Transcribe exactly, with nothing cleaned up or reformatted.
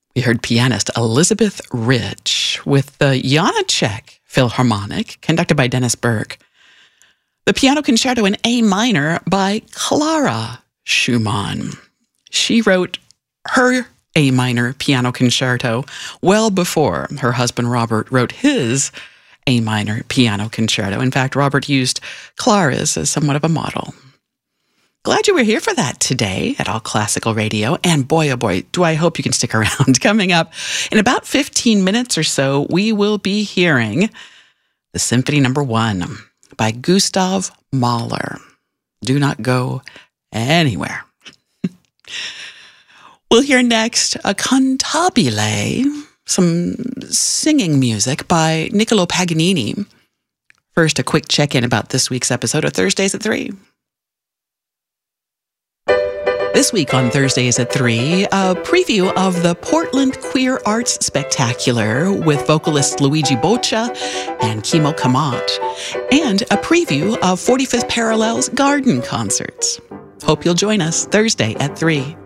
We heard pianist Elizabeth Rich with the Janáček Philharmonic, conducted by Dennis Burke. The Piano Concerto in A minor by Clara Schumann. She wrote her A minor piano concerto well before her husband Robert wrote his A minor piano concerto. In fact, Robert used Clara's as somewhat of a model. Glad you were here for that today at All Classical Radio. And boy, oh boy, do I hope you can stick around. Coming up in about fifteen minutes or so, we will be hearing the Symphony Number One by Gustav Mahler. Do not go anywhere. We'll hear next a cantabile, some singing music by Niccolo Paganini. First, a quick check-in about this week's episode of Thursdays at three. This week on Thursdays at three, a preview of the Portland Queer Arts Spectacular with vocalists Luigi Boccia and Kimo Kamat, and a preview of forty-fifth Parallel's garden concerts. Hope you'll join us Thursday at three.